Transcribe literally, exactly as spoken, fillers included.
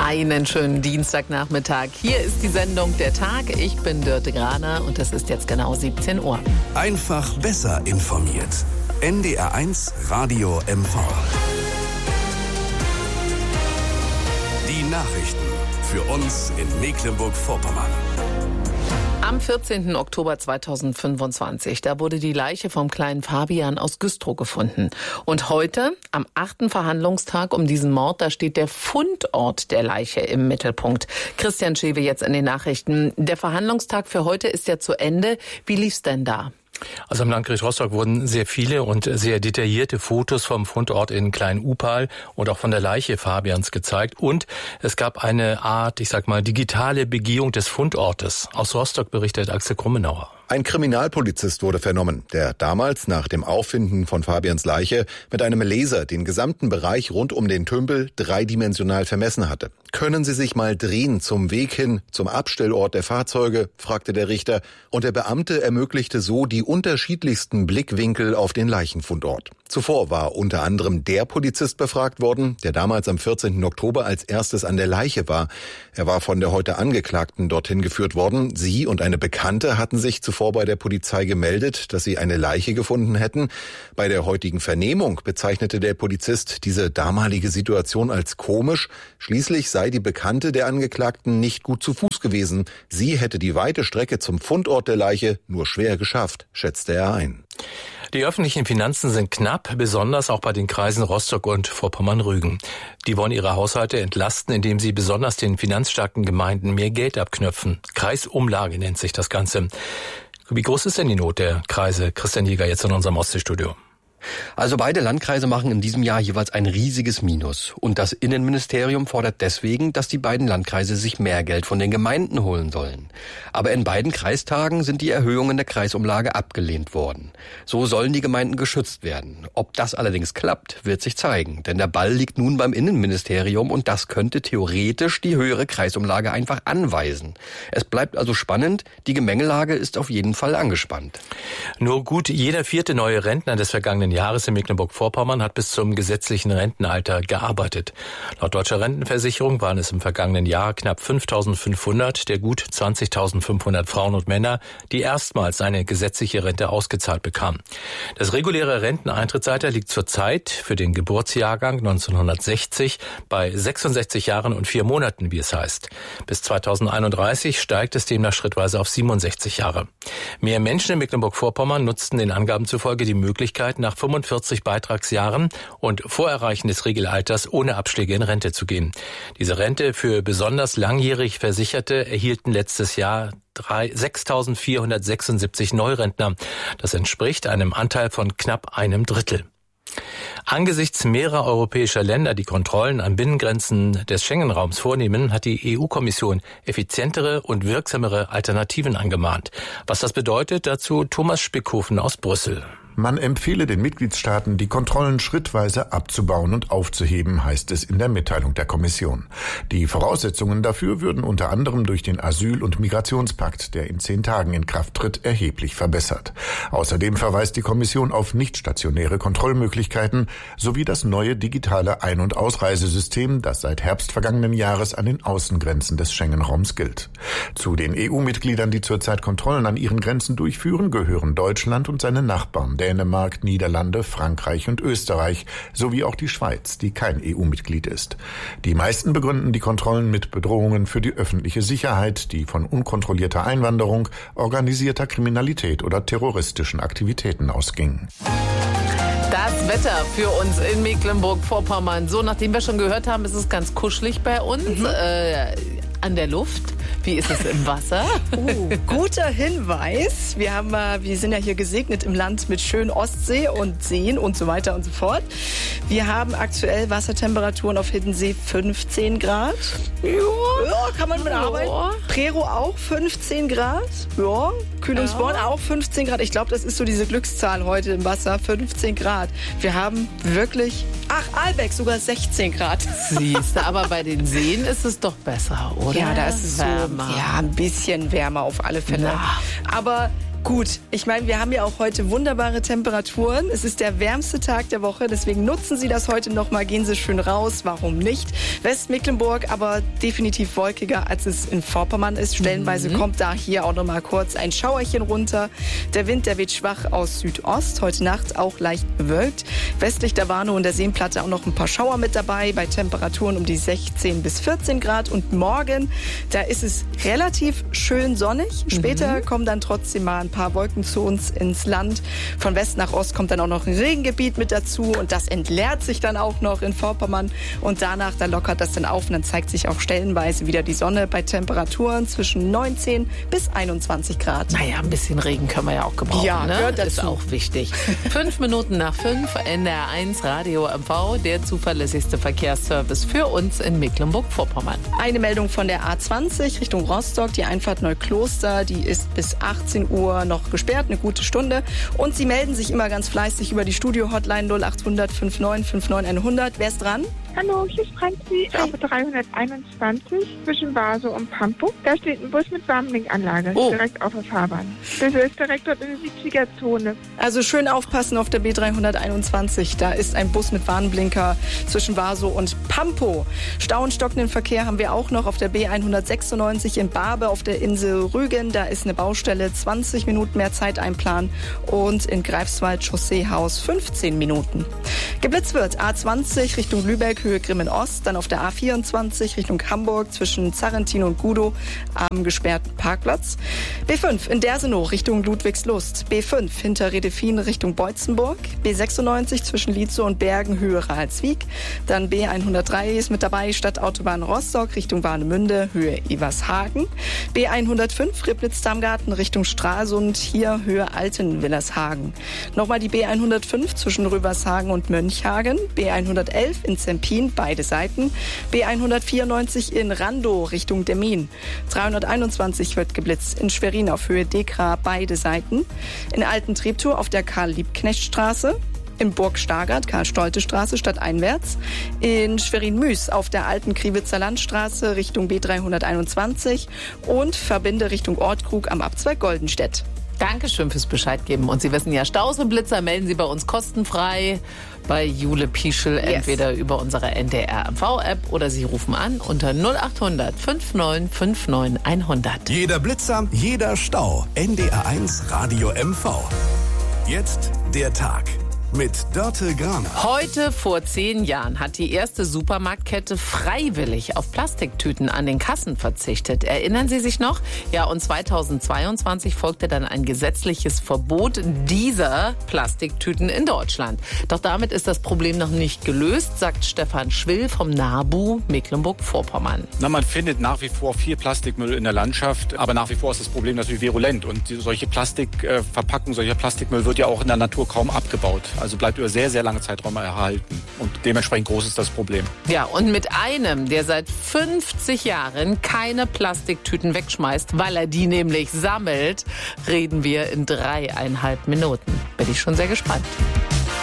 Einen schönen Dienstagnachmittag. Hier ist die Sendung Der Tag. Ich bin Dörte Graner und es ist jetzt genau siebzehn Uhr. Einfach besser informiert. N D R eins Radio M V. Die Nachrichten für uns in Mecklenburg-Vorpommern. Am vierzehnten Oktober zweitausendfünfundzwanzig, da wurde die Leiche vom kleinen Fabian aus Güstrow gefunden. Und heute, am achten Verhandlungstag um diesen Mord, da steht der Fundort der Leiche im Mittelpunkt. Christian Schewe jetzt in den Nachrichten. Der Verhandlungstag für heute ist ja zu Ende. Wie lief's denn da? Also am Landgericht Rostock wurden sehr viele und sehr detaillierte Fotos vom Fundort in Klein-Upal und auch von der Leiche Fabians gezeigt. Und es gab eine Art, ich sag mal, digitale Begehung des Fundortes. Aus Rostock berichtet Axel Krummenauer. Ein Kriminalpolizist wurde vernommen, der damals nach dem Auffinden von Fabians Leiche mit einem Laser den gesamten Bereich rund um den Tümpel dreidimensional vermessen hatte. Können Sie sich mal drehen zum Weg hin zum Abstellort der Fahrzeuge, fragte der Richter, und der Beamte ermöglichte so die unterschiedlichsten Blickwinkel auf den Leichenfundort. Zuvor war unter anderem der Polizist befragt worden, der damals am vierzehnten Oktober als erstes an der Leiche war. Er war von der heute Angeklagten dorthin geführt worden. Sie und eine Bekannte hatten sich zuvor bei der Polizei gemeldet, dass sie eine Leiche gefunden hätten. Bei der heutigen Vernehmung bezeichnete der Polizist diese damalige Situation als komisch. Schließlich sei die Bekannte der Angeklagten nicht gut zu Fuß gewesen. Sie hätte die weite Strecke zum Fundort der Leiche nur schwer geschafft, schätzte er ein. Die öffentlichen Finanzen sind knapp, besonders auch bei den Kreisen Rostock und Vorpommern-Rügen. Die wollen ihre Haushalte entlasten, indem sie besonders den finanzstarken Gemeinden mehr Geld abknöpfen. Kreisumlage nennt sich das Ganze. Wie groß ist denn die Not der Kreise? Christian Jäger jetzt in unserem Ostseestudio. Also beide Landkreise machen in diesem Jahr jeweils ein riesiges Minus. Und das Innenministerium fordert deswegen, dass die beiden Landkreise sich mehr Geld von den Gemeinden holen sollen. Aber in beiden Kreistagen sind die Erhöhungen der Kreisumlage abgelehnt worden. So sollen die Gemeinden geschützt werden. Ob das allerdings klappt, wird sich zeigen. Denn der Ball liegt nun beim Innenministerium und das könnte theoretisch die höhere Kreisumlage einfach anweisen. Es bleibt also spannend. Die Gemengelage ist auf jeden Fall angespannt. Nur gut jeder vierte neue Rentner des vergangenen Jahres in Mecklenburg-Vorpommern hat bis zum gesetzlichen Rentenalter gearbeitet. Laut Deutscher Rentenversicherung waren es im vergangenen Jahr knapp fünftausendfünfhundert der gut zwanzigtausendfünfhundert Frauen und Männer, die erstmals eine gesetzliche Rente ausgezahlt bekamen. Das reguläre Renteneintrittsalter liegt zurzeit für den Geburtsjahrgang neunzehnhundertsechzig bei sechsundsechzig Jahren und vier Monaten, wie es heißt. Bis zweitausendeinunddreißig steigt es demnach schrittweise auf siebenundsechzig Jahre. Mehr Menschen in Mecklenburg-Vorpommern nutzten den Angaben zufolge die Möglichkeit, nach fünfundvierzig Beitragsjahren und vor Erreichen des Regelalters ohne Abschläge in Rente zu gehen. Diese Rente für besonders langjährig Versicherte erhielten letztes Jahr sechstausendvierhundertsechsundsiebzig Neurentner. Das entspricht einem Anteil von knapp einem Drittel. Angesichts mehrerer europäischer Länder, die Kontrollen an Binnengrenzen des Schengen-Raums vornehmen, hat die E U-Kommission effizientere und wirksamere Alternativen angemahnt. Was das bedeutet, dazu Thomas Spickhofen aus Brüssel. Man empfehle den Mitgliedstaaten, die Kontrollen schrittweise abzubauen und aufzuheben, heißt es in der Mitteilung der Kommission. Die Voraussetzungen dafür würden unter anderem durch den Asyl- und Migrationspakt, der in zehn Tagen in Kraft tritt, erheblich verbessert. Außerdem verweist die Kommission auf nicht-stationäre Kontrollmöglichkeiten sowie das neue digitale Ein- und Ausreisesystem, das seit Herbst vergangenen Jahres an den Außengrenzen des Schengen-Raums gilt. Zu den E U-Mitgliedern, die zurzeit Kontrollen an ihren Grenzen durchführen, gehören Deutschland und seine Nachbarn, Dänemark, Niederlande, Frankreich und Österreich, sowie auch die Schweiz, die kein E U-Mitglied ist. Die meisten begründen die Kontrollen mit Bedrohungen für die öffentliche Sicherheit, die von unkontrollierter Einwanderung, organisierter Kriminalität oder terroristischen Aktivitäten ausgingen. Das Wetter für uns in Mecklenburg-Vorpommern. So, nachdem wir schon gehört haben, ist es ganz kuschelig bei uns. Mhm. Äh, an der Luft. Wie ist es im Wasser? Oh, guter Hinweis. Wir haben, wir sind ja hier gesegnet im Land mit schönen Ostsee und Seen und so weiter und so fort. Wir haben aktuell Wassertemperaturen auf Hiddensee fünfzehn Grad. Ja, ja kann man mit arbeiten. Prero auch fünfzehn Grad. Ja, Kühlungsborn ja. auch fünfzehn Grad. Ich glaube, das ist so diese Glückszahl heute im Wasser, fünfzehn Grad. Wir haben wirklich, ach, Albeck sogar sechzehn Grad. Siehst du, aber bei den Seen ist es doch besser, oder? Ja, da ist es wärmer. So, ja, ein bisschen wärmer auf alle Fälle. Na. Aber Gut, ich meine, wir haben ja auch heute wunderbare Temperaturen. Es ist der wärmste Tag der Woche, deswegen nutzen Sie das heute nochmal, gehen Sie schön raus, warum nicht? Westmecklenburg aber definitiv wolkiger, als es in Vorpommern ist. Stellenweise mhm. kommt da hier auch nochmal kurz ein Schauerchen runter. Der Wind, der weht schwach aus Südost, heute Nacht auch leicht bewölkt. Westlich der Warnow und der Seenplatte auch noch ein paar Schauer mit dabei, bei Temperaturen um die sechzehn bis vierzehn Grad. Und morgen, da ist es relativ schön sonnig. Später mhm. kommen dann trotzdem mal ein paar Wolken zu uns ins Land. Von West nach Ost kommt dann auch noch ein Regengebiet mit dazu und das entleert sich dann auch noch in Vorpommern und danach, da lockert das dann auf und dann zeigt sich auch stellenweise wieder die Sonne bei Temperaturen zwischen neunzehn bis einundzwanzig Grad. Naja, ein bisschen Regen können wir ja auch gebrauchen. Ja, ne? gehört dazu. Ist auch wichtig. Fünf Minuten nach fünf, N D R eins Radio M V, der zuverlässigste Verkehrsservice für uns in Mecklenburg-Vorpommern. Eine Meldung von der A zwanzig Richtung Rostock, die Einfahrt Neukloster, die ist bis achtzehn Uhr noch gesperrt, eine gute Stunde. Und Sie melden sich immer ganz fleißig über die Studio-Hotline null acht hundert neunundfünfzig neunundfünfzig hundert. Wer ist dran? Hallo, hier ist Franzi auf dreihunderteinundzwanzig zwischen Basel und Pankow. Da steht ein Bus mit Warnblinkanlage oh. direkt auf der Fahrbahn. Das ist direkt dort in der siebziger-Zone. Also schön aufpassen auf der B dreihunderteinundzwanzig. Da ist ein Bus mit Warnblinker zwischen Basel und Pampo. Stau und stockenden Verkehr haben wir auch noch auf der B hundertsechsundneunzig in Barbe auf der Insel Rügen. Da ist eine Baustelle, zwanzig Minuten mehr Zeit einplanen. Und in Greifswald Chausseehaus fünfzehn Minuten. Geblitzt wird A zwanzig Richtung Lübeck, Höhe Grimmen-Ost, dann auf der A vierundzwanzig Richtung Hamburg zwischen Zarrentin und Gudow am gesperrten Parkplatz. B fünf in Dersenow Richtung Ludwigslust. B fünf hinter Redefin Richtung Beutzenburg. B sechsundneunzig zwischen Lietzow und Bergen Höhe Rahlswijk. Dann B hundertdrei ist mit dabei Stadtautobahn Rostock Richtung Warnemünde Höhe Evershagen. B hundertfünf Riplitz-Damgarten Richtung Stralsund, hier Höhe Altenwillershagen. Nochmal die B hundertfünf zwischen Rövershagen und Mönchhagen. B hundertelf in Zempin, beide Seiten. B hundertvierundneunzig in Randow Richtung Demmin. dreihunderteinundzwanzig wird geblitzt in Schwerin auf Höhe Dekra, beide Seiten. In Altentreptow auf der Karl-Liebknecht-Straße. In Burg-Stargard, Karl-Stolte-Straße stadteinwärts. In Schwerin-Müs auf der alten Kriwitzer Landstraße Richtung B dreihunderteinundzwanzig und verbinde Richtung Ortkrug am Abzweig Goldenstedt. Dankeschön fürs Bescheid geben. Und Sie wissen ja, Staus und Blitzer melden Sie bei uns kostenfrei bei Jule Pieschel, yes. entweder über unsere N D R M V-App oder Sie rufen an unter null acht hundert neunundfünfzig neunundfünfzig hundert. Jeder Blitzer, jeder Stau. N D R eins Radio M V. Jetzt der Tag. Mit Dörte Graner. Heute vor zehn Jahren hat die erste Supermarktkette freiwillig auf Plastiktüten an den Kassen verzichtet. Erinnern Sie sich noch? Ja, und zweitausendzweiundzwanzig folgte dann ein gesetzliches Verbot dieser Plastiktüten in Deutschland. Doch damit ist das Problem noch nicht gelöst, sagt Stefan Schwill vom NABU Mecklenburg-Vorpommern. Na, man findet nach wie vor viel Plastikmüll in der Landschaft, aber nach wie vor ist das Problem natürlich virulent. Und solche Plastikverpackungen, solcher Plastikmüll wird ja auch in der Natur kaum abgebaut. Also bleibt über sehr, sehr lange Zeiträume erhalten. Und dementsprechend groß ist das Problem. Ja, und mit einem, der seit fünfzig Jahren keine Plastiktüten wegschmeißt, weil er die nämlich sammelt, reden wir in dreieinhalb Minuten. Bin ich schon sehr gespannt.